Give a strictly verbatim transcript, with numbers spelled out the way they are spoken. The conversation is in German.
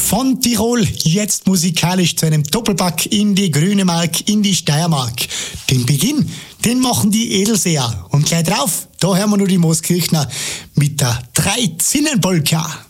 Von Tirol jetzt musikalisch zu einem Doppelpack in die Grüne Mark, in die Steiermark. Den Beginn, den machen die Edelseer. Und gleich drauf, da hören wir nur die Mooskirchner mit der Drei-Zinnen-Polka.